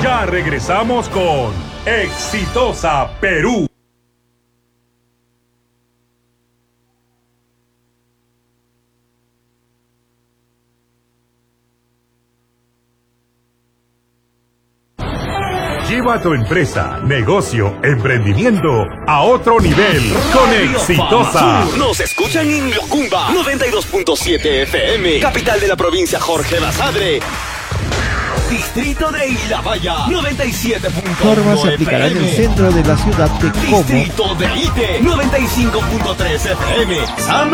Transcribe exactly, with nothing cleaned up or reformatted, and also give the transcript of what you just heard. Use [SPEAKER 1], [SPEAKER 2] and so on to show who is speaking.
[SPEAKER 1] Ya regresamos con Exitosa Perú. Lleva tu empresa, negocio, emprendimiento a otro nivel con Exitosa.
[SPEAKER 2] Nos escuchan en Yocumba noventa y dos punto siete F M, capital de la provincia Jorge Basadre. Distrito de Ilabaya noventa y siete punto uno
[SPEAKER 3] Normas se aplicarán en el centro de la ciudad de Como.
[SPEAKER 2] Distrito de Ite noventa y cinco punto tres F M.